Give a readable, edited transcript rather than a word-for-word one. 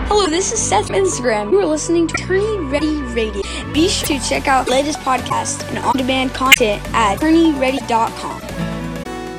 Hello, this is Seth from Instagram. You are listening to Attorney Ready Radio. Be sure to check out the latest podcast and on-demand content at attorneyready.com.